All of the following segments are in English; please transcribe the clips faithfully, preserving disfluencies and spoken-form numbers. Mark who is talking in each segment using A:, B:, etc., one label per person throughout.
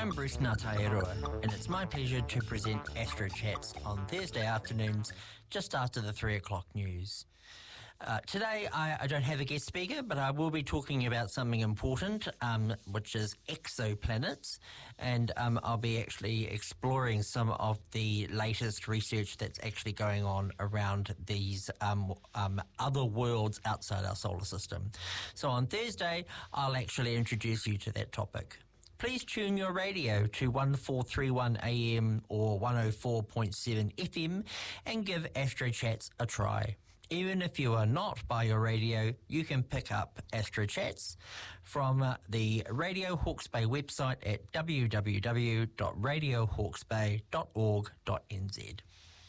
A: I'm Bruce Ngātairua, and it's my pleasure to present Astro Chats on Thursday afternoons just after the three o'clock news. Uh, today, I, I don't have a guest speaker, but I will be talking about something important, um, which is exoplanets, and um, I'll be actually exploring some of the latest research that's actually going on around these um, um, other worlds outside our solar system. So on Thursday, I'll actually introduce you to that topic. Please tune your radio to fourteen thirty-one A M or one oh four point seven F M and give Astro Chats a try. Even if you are not by your radio, you can pick up Astro Chats from uh, the Radio Hawke's Bay website at w w w dot radio hawke's bay dot org dot n z.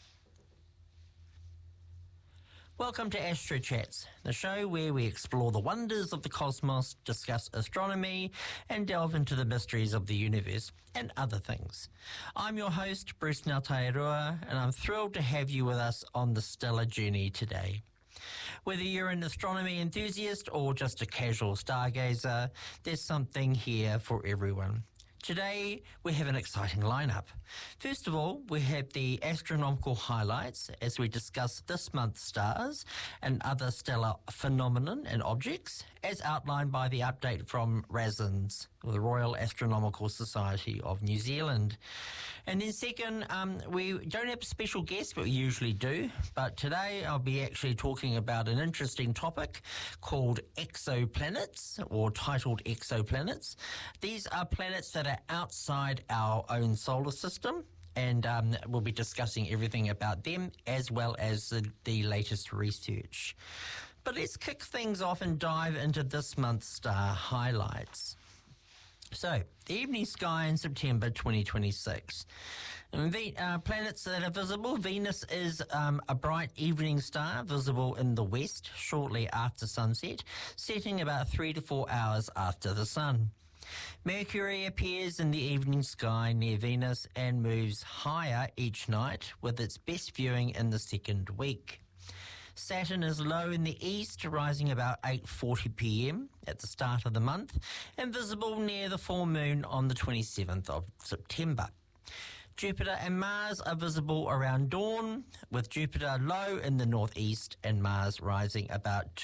A: Welcome to Astro Chats, the show where we explore the wonders of the cosmos, discuss astronomy, and delve into the mysteries of the universe and other things. I'm your host, Bruce Ngātairua, and I'm thrilled to have you with us on the stellar journey today. Whether you're an astronomy enthusiast or just a casual stargazer, there's something here for everyone. Today, we have an exciting lineup. First of all, we have the astronomical highlights as we discuss this month's stars and other stellar phenomenon and objects, as outlined by the update from RASNZ, the Royal Astronomical Society of New Zealand. And then second, um, we don't have a special guest, but we usually do. But today, I'll be actually talking about an interesting topic called exoplanets, or titled exoplanets. These are planets that are outside our own solar system, and um, we'll be discussing everything about them as well as the, the latest research. But let's kick things off and dive into this month's star highlights. So, the evening sky in September twenty twenty-six. The uh, planets that are visible, Venus is um, a bright evening star visible in the west shortly after sunset, setting about three to four hours after the sun. Mercury appears in the evening sky near Venus and moves higher each night, with its best viewing in the second week. Saturn is low in the east, rising about eight forty p m at the start of the month, and visible near the full moon on the twenty-seventh of September. Jupiter and Mars are visible around dawn, with Jupiter low in the northeast and Mars rising about